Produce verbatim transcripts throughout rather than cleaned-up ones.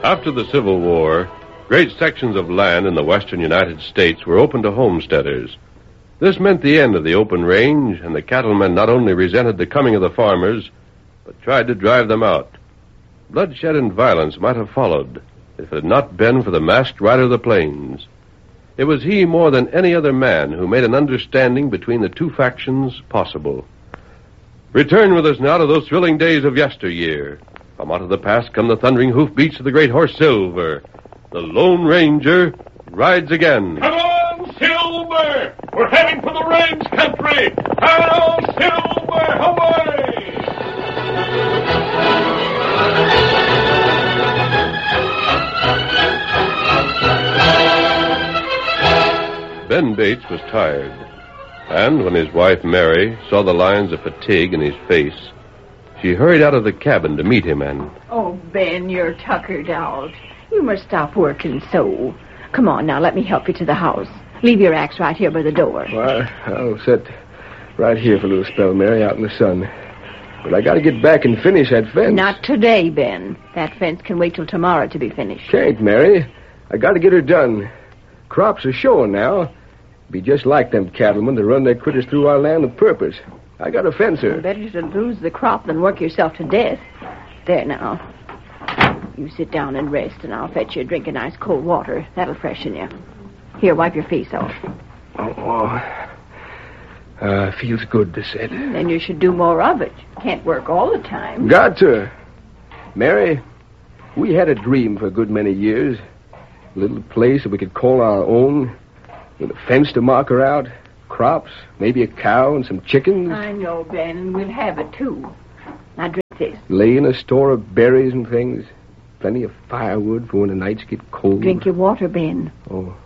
After the Civil War, great sections of land in the western United States were open to homesteaders. This meant the end of the open range, and the cattlemen not only resented the coming of the farmers, but tried to drive them out. Bloodshed and violence might have followed if it had not been for the masked rider of the plains. It was he more than any other man who made an understanding between the two factions possible. Return with us now to those thrilling days of yesteryear. From out of the past come the thundering hoofbeats of the great horse Silver. The Lone Ranger rides again. Come on, Silver! We're heading for the range country! Hello, Silver! Away! Ben Bates was tired, and when his wife Mary saw the lines of fatigue in his face, she hurried out of the cabin to meet him and... Oh, Ben, you're tuckered out. You must stop working so. Come on now, let me help you to the house. Leave your axe right here by the door. Well, I'll sit right here for a little spell, Mary, out in the sun. But I got to get back and finish that fence. Not today, Ben. That fence can wait till tomorrow to be finished. Can't, Mary. I got to get her done. Crops are showing now. Be just like them cattlemen to run their critters through our land with purpose. I got a fence her. Better to lose the crop than work yourself to death. There now. You sit down and rest, and I'll fetch you a drink of nice cold water. That'll freshen you. Here, wipe your face off. Oh, oh. Uh, feels good to sit. Then you should do more of it. Can't work all the time. Got to. Mary, we had a dream for a good many years. A little place that we could call our own, with a fence to mark her out, crops, maybe a cow and some chickens. I know, Ben, and we'll have it, too. Now, drink this. Lay in a store of berries and things. Plenty of firewood for when the nights get cold. Drink your water, Ben. Oh.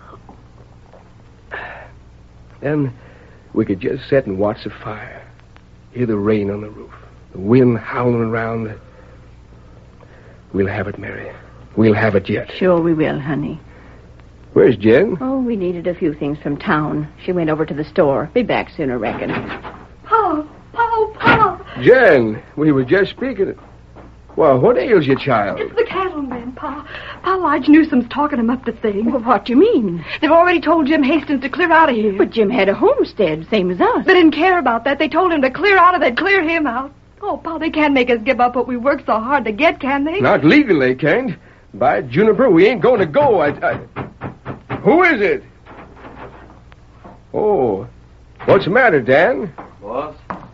Then we could just sit and watch the fire. Hear the rain on the roof. The wind howling around. We'll have it, Mary. We'll have it yet. Sure we will, honey. Where's Jen? Oh, we needed a few things from town. She went over to the store. Be back soon, I reckon. Pa! Pa! Pa! Jen, we were just speaking. Well, what ails you, child? It's the cattlemen, Pa. Pa Lige Newsom's talking them up to things. Well, what do you mean? They've already told Jim Hastings to clear out of here. But Jim had a homestead, same as us. They didn't care about that. They told him to clear out, or they'd clear him out. Oh, Pa, they can't make us give up what we worked so hard to get, can they? Not legally, they can't. By Juniper, we ain't going to go. I, I... Who is it? Oh. What's the matter, Dan? Boss,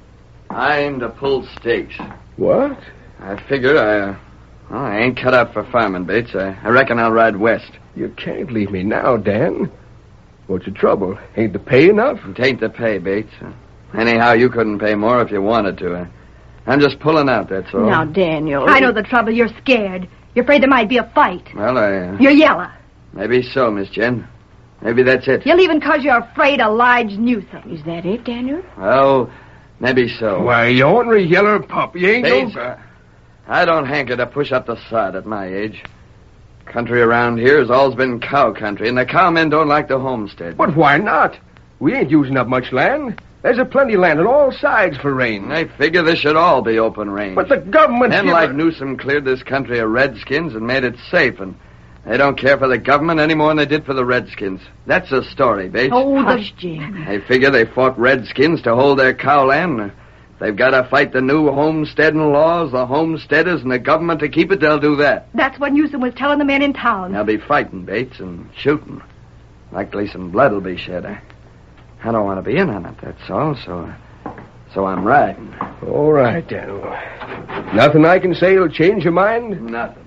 I aim to pull stakes. What? I figure I, uh, well, I ain't cut out for farming, Bates. I, I reckon I'll ride west. You can't leave me now, Dan. What's the trouble? Ain't the pay enough? It ain't the pay, Bates. Uh, anyhow, you couldn't pay more if you wanted to. Uh, I'm just pulling out, that's all. Now, Daniel... I know the trouble. You're scared. You're afraid there might be a fight. Well, I... Uh, You're yellow. Maybe so, Miss Jen. Maybe that's it. You're leaving because you're afraid of Lige Newsom. Is that it, Daniel? Oh, maybe so. Why, you ornery yeller pup. You ain't Bates, no... uh, I don't hanker to push up the sod at my age. Country around here has always been cow country, and the cowmen don't like the homestead. But why not? We ain't using up much land. There's a plenty land on all sides for rain. I figure this should all be open range. But the government... Men like Newsom cleared this country of redskins and made it safe, and they don't care for the government any more than they did for the redskins. That's the story, Bates. Oh, hush, Jim. I figure they fought redskins to hold their cow land. They've got to fight the new homesteading laws, the homesteaders, and the government to keep it. They'll do that. That's what Newsom was telling the men in town. They'll be fighting, Bates, and shooting. Likely some blood will be shed. I, I don't want to be in on it, that's all, so... So I'm riding. All right, Daniel. Nothing I can say will change your mind? Nothing.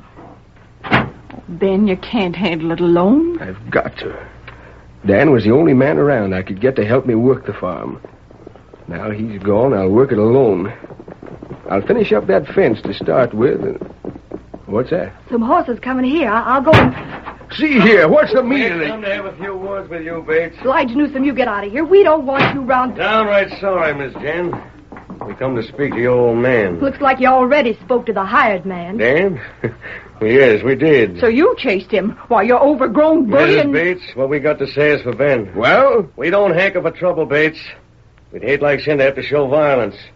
Ben, you can't handle it alone. I've got to. Dan was the only man around I could get to help me work the farm. Now he's gone, I'll work it alone. I'll finish up that fence to start with. And... What's that? Some horses coming here. I- I'll go and... See here, what's the meaning? Come to have a few words with you, Bates. Lige Newsom, you get out of here. We don't want you round... Downright sorry, Miss Jen. We come to speak to your old man. Looks like you already spoke to the hired man. Dan? Well, yes, we did. So you chased him while you're overgrown bully Missus and... Bates, what we got to say is for Ben. Well? We don't hanker for trouble, Bates. We'd hate like sin to have to show violence.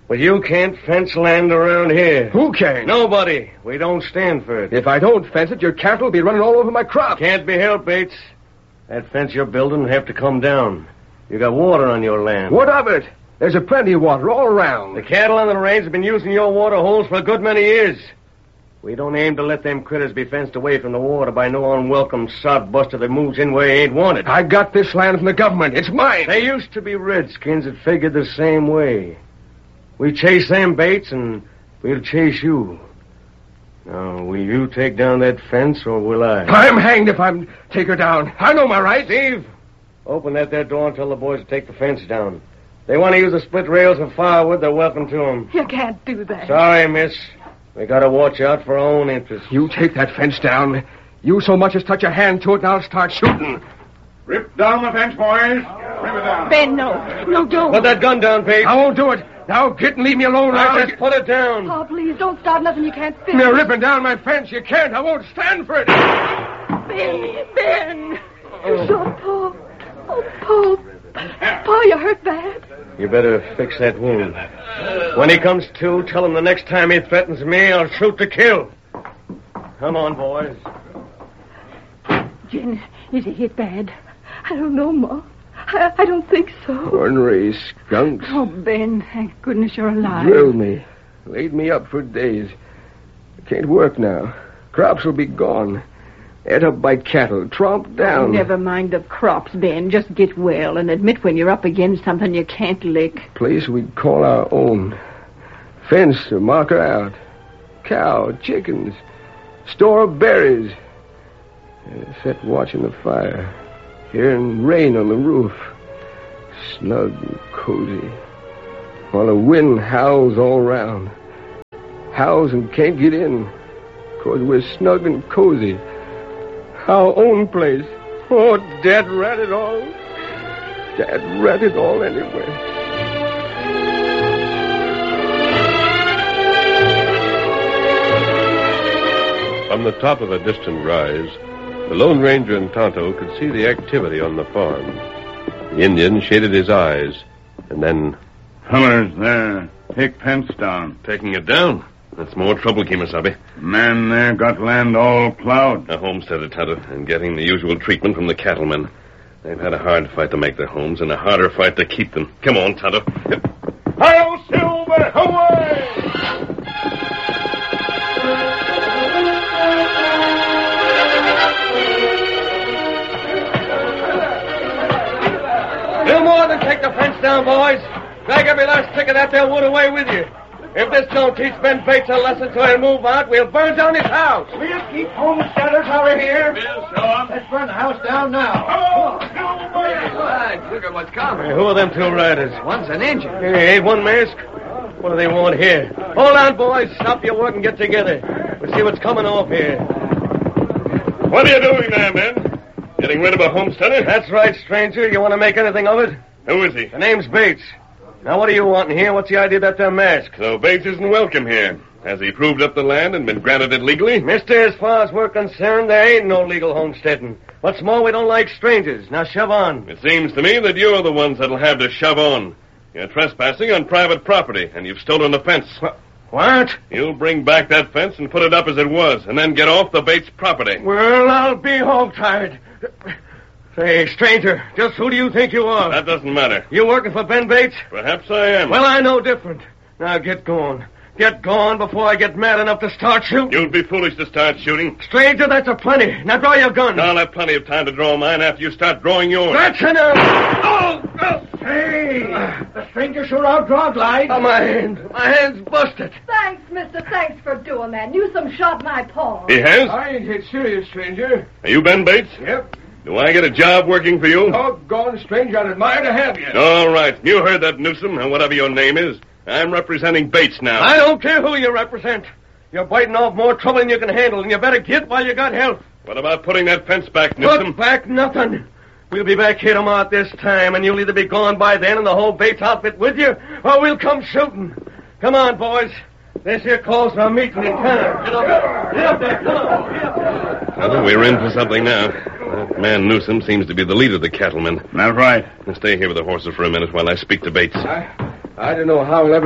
But you can't fence land around here. Who can? Nobody. We don't stand for it. If I don't fence it, your cattle will be running all over my crop. Can't be helped, Bates. That fence you're building will have to come down. You got water on your land. What of it? There's a plenty of water all around. The cattle on the range have been using your water holes for a good many years. We don't aim to let them critters be fenced away from the water by no unwelcome sodbuster that moves in where he ain't wanted. I got this land from the government. It's mine. They used to be redskins that figured the same way. We chase them, Bates, and we'll chase you. Now, will you take down that fence, or will I? I'm hanged if I'm take her down. I know my rights. Steve, open that there door and tell the boys to take the fence down. If they want to use the split rails for firewood, they're welcome to them. You can't do that. Sorry, miss. We gotta watch out for our own interests. You take that fence down. You so much as touch a hand to it, and I'll start shooting. Rip down the fence, boys. Rip it down. Ben, no. No, don't. Put that gun down, Bates. I won't do it. Now get and leave me alone. Now, I'll just put it down. Oh, please, don't start nothing you can't fix. You're ripping down my fence. You can't. I won't stand for it. Ben, Ben. You shot Paul. Oh, Paul. Paul, you hurt bad. You better fix that wound. When he comes to, tell him the next time he threatens me, I'll shoot to kill. Come on, boys. Jen, is he hit bad? I don't know, Ma. I, I don't think so. Ornery skunks. Oh, Ben, thank goodness you're alive. Drilled me. Laid me up for days. I can't work now. Crops will be gone. Ate up by cattle. Tromped down. Never mind the crops, Ben. Just get well and admit when you're up against something you can't lick. Place we'd call our own. Fence to mark her out. Cow, chickens. Store of berries. Uh, Set watching the fire. Hearing rain on the roof. Snug and cozy. While the wind howls all round. Howls and can't get in. 'Cause we're snug and cozy. Our own place. Oh, Dad rat it all. Dad rat it all anyway. From the top of a distant rise, the Lone Ranger and Tonto could see the activity on the farm. The Indian shaded his eyes, and then... Fellers, there. Take fence down. Taking it down? That's more trouble, Kemosabe. Man there got land all plowed. A homesteader, Tonto, and getting the usual treatment from the cattlemen. They've had a hard fight to make their homes and a harder fight to keep them. Come on, Tonto. Hi-yo, Silver! Away! Do more than take the fence down, boys. Drag every last stick of that there wood away with you. If this don't teach Ben Bates a lesson so he'll move out, we'll burn down his house. We'll keep homesteaders out of here. We'll show 'em. Let's burn the house down now. Oh, Right, look at what's coming. Hey, who are them two riders? One's an Injun. Hey, ain't one mask? What do they want here? Hold on, boys. Stop your work and get together. We'll see what's coming off here. What are you doing there, men? Getting rid of a homesteader? That's right, stranger. You want to make anything of it? Who is he? The name's Bates. Now, what do you want in here? What's the idea about that mask? So Bates isn't welcome here. Has he proved up the land and been granted it legally? Mister, as far as we're concerned, there ain't no legal homesteading. What's more, we don't like strangers. Now, shove on. It seems to me that you're the ones that'll have to shove on. You're trespassing on private property, and you've stolen the fence. What? You'll bring back that fence and put it up as it was, and then get off the Bates property. Well, I'll be hog-tied. Say, stranger, just who do you think you are? That doesn't matter. You working for Ben Bates? Perhaps I am. Well, I know different. Now, get going. Get going before I get mad enough to start shooting. You'd be foolish to start shooting. Stranger, that's a plenty. Now, draw your gun. I'll have plenty of time to draw mine after you start drawing yours. That's enough. Oh! oh. Hey, the stranger sure outdrawed Glide. Oh, my hand. My hand's busted. Thanks, mister. Thanks for doing that. Newsom shot my paw. He has? I ain't hit serious, stranger. Are you Ben Bates? Yep. Do I get a job working for you? Doggone stranger, I'd admire to have you. All right. You heard that, Newsom, and whatever your name is. I'm representing Bates now. I don't care who you represent. You're biting off more trouble than you can handle, and you better get while you got help. What about putting that fence back, Newsom? Put back nothing. We'll be back here tomorrow at this time, and you'll either be gone by then and the whole Bates outfit with you, or we'll come shooting. Come on, boys. This here calls for a meeting in town. Get up, get up there. Come on. Get up there. Well, we're in for something now. That man Newsom seems to be the leader of the cattlemen. That's right. Now stay here with the horses for a minute while I speak to Bates. I, I don't know how I'll ever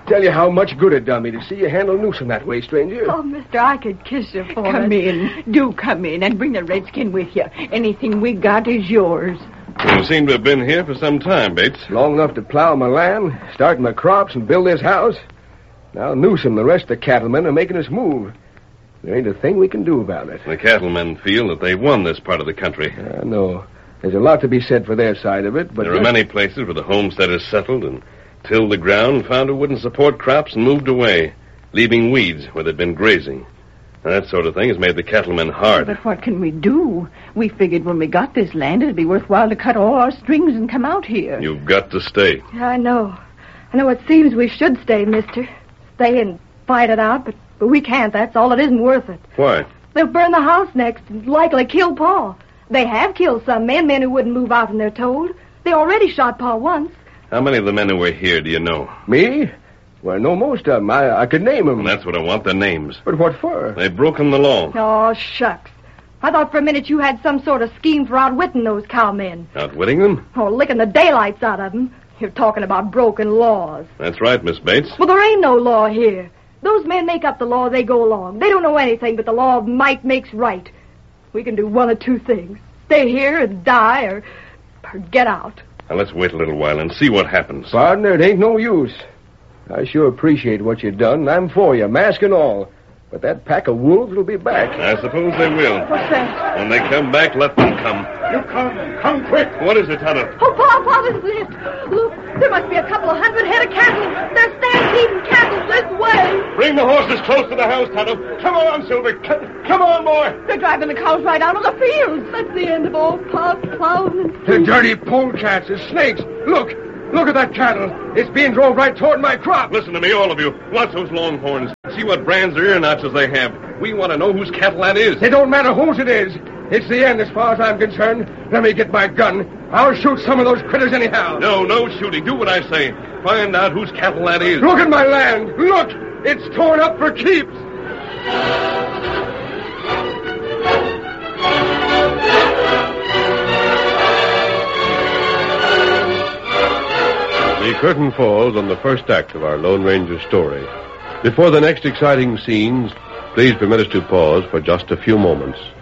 tell you how much good it done me to see you handle Newsom that way, stranger. Oh, mister, I could kiss you for Come it. in. Do come in and bring the redskin with you. Anything we got is yours. You seem to have been here for some time, Bates. Long enough to plow my land, start my crops, and build this house. Now Newsom and the rest of the cattlemen are making us move. There ain't a thing we can do about it. The cattlemen feel that they won this part of the country. I know. There's a lot to be said for their side of it, but... There are many places where the homesteaders settled and tilled the ground, found it wouldn't support crops, and moved away, leaving weeds where they'd been grazing. Now, that sort of thing has made the cattlemen hard. But what can we do? We figured when we got this land, it'd be worthwhile to cut all our strings and come out here. You've got to stay. I know. I know it seems we should stay, mister. Stay and fight it out, but, but we can't. That's all. It isn't worth it. Why? They'll burn the house next and likely kill Pa. They have killed some men, men who wouldn't move out when they're told. They already shot Pa once. How many of the men who were here do you know? Me? Well, I know most of them. I, I could name them. And that's what I want, their names. But what for? They've broken the law. Oh, shucks. I thought for a minute you had some sort of scheme for outwitting those cowmen. Outwitting them? Or licking the daylights out of them. You're talking about broken laws. That's right, Miss Bates. Well, there ain't no law here. Those men make up the law as they go along. They don't know anything but the law of might makes right. We can do one of two things. Stay here and die, or, or get out. Now, let's wait a little while and see what happens. Partner, it ain't no use. I sure appreciate what you done. I'm for you, mask and all. But that pack of wolves will be back. I suppose they will. What's that? When they come back, let them come. You come. Come quick. What is it, Tonto? Oh, Pa, Pa, this is it. Look, there must be a couple of hundred head of cattle. They're stampeding cattle this way. Bring the horses close to the house, Tonto. Come on, Silver. Come, come on, boy. They're driving the cows right out of the fields. That's the end of all Pa plowing. The dirty polecats, the snakes. Look, look at that cattle. It's being drove right toward my crop. Listen to me, all of you. Watch those longhorns. See what brands or ear notches they have. We want to know whose cattle that is. It don't matter whose it is. It's the end as far as I'm concerned. Let me get my gun. I'll shoot some of those critters anyhow. No, no shooting. Do what I say. Find out whose cattle that is. Look at my land. Look. It's torn up for keeps. The curtain falls on the first act of our Lone Ranger story. Before the next exciting scenes, please permit us to pause for just a few moments.